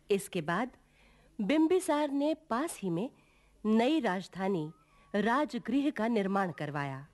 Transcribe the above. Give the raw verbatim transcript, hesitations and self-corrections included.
इसके बाद बिंबिसार ने पास ही में नई राजधानी राजगृह का निर्माण करवाया।